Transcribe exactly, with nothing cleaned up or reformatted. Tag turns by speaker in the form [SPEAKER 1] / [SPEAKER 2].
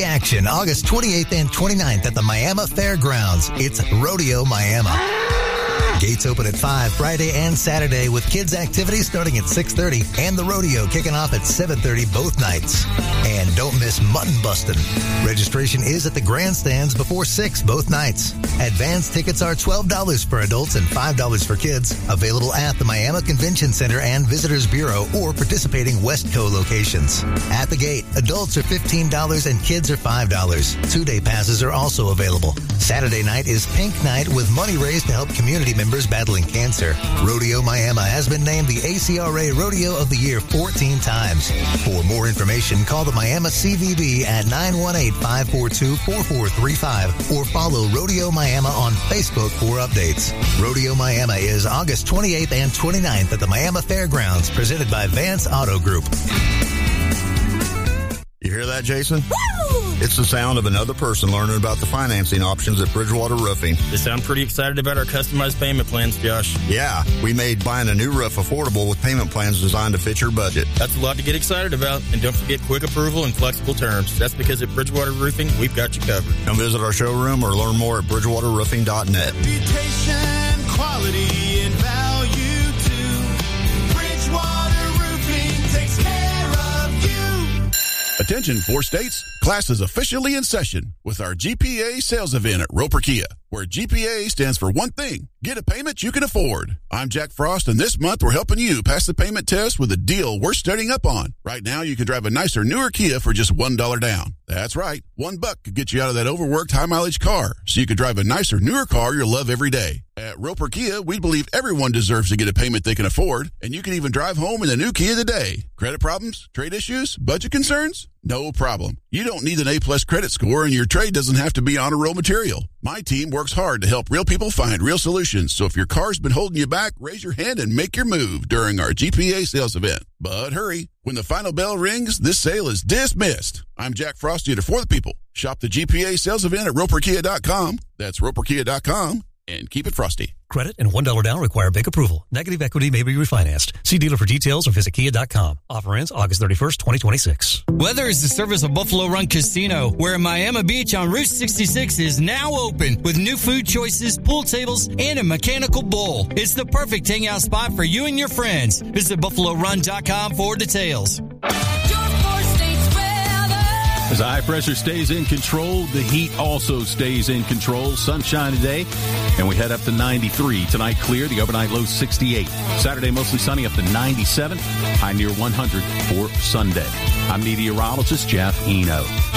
[SPEAKER 1] Action August twenty-eighth and twenty-ninth at the Miami Fairgrounds. It's Rodeo Miami. Gates open at five Friday and Saturday with kids' activities starting at six thirty and the rodeo kicking off at seven thirty both nights. And don't miss Mutton Bustin'. Registration is at the grandstands before six both nights. Advance tickets are twelve dollars for adults and five dollars for kids. Available at the Miami Convention Center and Visitors Bureau or participating Westco locations. At the gate, adults are fifteen dollars and kids are five dollars. Two-day passes are also available. Saturday night is Pink Night with money raised to help community members battling cancer. Rodeo Miami has been named the A C R A Rodeo of the Year fourteen times. For more information, call the Miami C V B at nine one eight, five four two, four four three five or follow Rodeo Miami on Facebook for updates. Rodeo Miami is August twenty-eighth and twenty-ninth at the Miami Fairgrounds, presented by Vance Auto Group.
[SPEAKER 2] You hear that, Jason?
[SPEAKER 3] Woo!
[SPEAKER 2] It's the sound of another person learning about the financing options at Bridgewater Roofing.
[SPEAKER 4] They sound pretty excited about our customized payment plans, Josh.
[SPEAKER 2] Yeah, we made buying a new roof affordable with payment plans designed to fit your budget.
[SPEAKER 4] That's a lot to get excited about. And don't forget quick approval and flexible terms. That's because at Bridgewater Roofing, we've got you covered.
[SPEAKER 2] Come visit our showroom or learn more at bridgewater roofing dot net.
[SPEAKER 5] Reputation, quality, and value too. Bridgewater Roofing takes care of you.
[SPEAKER 6] Attention, four states. Class is officially in session with our G P A sales event at Roper Kia, where G P A stands for one thing: get a payment you can afford. I'm Jack Frost, and this month we're helping you pass the payment test with a deal we're studying up on. Right now, you can drive a nicer, newer Kia for just one dollar down. That's right. One buck could get you out of that overworked, high-mileage car, so you could drive a nicer, newer car you'll love every day. At Roper Kia, we believe everyone deserves to get a payment they can afford, and you can even drive home in a new Kia today. Credit problems? Trade issues? Budget concerns? No problem. You don't need an A-plus credit score, and your trade doesn't have to be honor roll material. My team works hard to help real people find real solutions, so if your car's been holding you back, raise your hand and make your move during our G P A sales event. But hurry, when the final bell rings, this sale is dismissed. I'm Jack Frost, here for the people. Shop the G P A sales event at roper kia dot com. That's roper kia dot com, and keep it frosty.
[SPEAKER 7] Credit and one dollar down require bank approval. Negative equity may be refinanced. See dealer for details or visit kia dot com. Offer ends August thirty-first, twenty twenty-six.
[SPEAKER 8] Weather is the service of Buffalo Run Casino, where Miami Beach on Route sixty-six is now open with new food choices, pool tables, and a mechanical bull. It's the perfect hangout spot for you and your friends. Visit buffalo run dot com for details.
[SPEAKER 9] As the high pressure stays in control, the heat also stays in control. Sunshine today, and we head up to ninety-three. Tonight clear, the overnight low sixty-eight. Saturday mostly sunny up to ninety-seven. High near one hundred for Sunday. I'm meteorologist Jeff Eno.